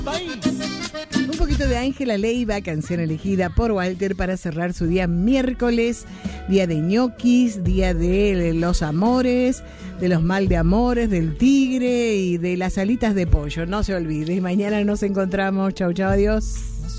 Un poquito de Ángela Leiva, canción elegida por Walter para cerrar su día miércoles, día de ñoquis, día de los amores, de los mal de amores, del tigre y de las alitas de pollo. No se olvide, mañana nos encontramos. Chau, chau, adiós.